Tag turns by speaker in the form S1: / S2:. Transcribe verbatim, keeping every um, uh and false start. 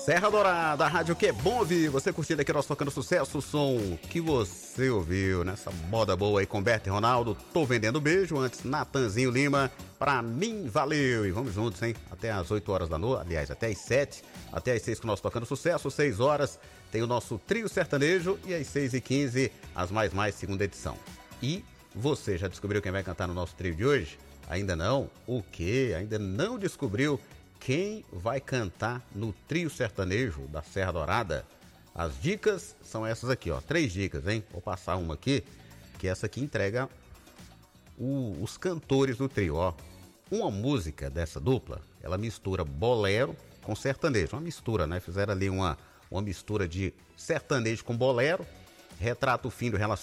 S1: Serra Dourada, a rádio que é bom ouvir. Você curtindo aqui nós tocando sucesso, o som que você ouviu nessa moda boa aí com Berto e Ronaldo. Tô vendendo beijo. Antes, Natanzinho Lima, pra mim valeu. E vamos juntos, hein? Até às oito horas da noite, aliás, até às sete, até às seis com nós tocando sucesso. seis horas tem o nosso trio sertanejo e às seis e quinze as mais mais segunda edição. E você já descobriu quem vai cantar no nosso trio de hoje? Ainda não? O quê? Ainda não descobriu quem vai cantar no trio sertanejo da Serra Dourada? As dicas são essas aqui, ó. Três dicas, hein? Vou passar uma aqui, que essa aqui entrega o, os cantores do trio, ó. Uma música dessa dupla, ela mistura bolero com sertanejo. Uma mistura, né? Fizeram ali uma, uma mistura de sertanejo com bolero. Retrata o fim do relacionamento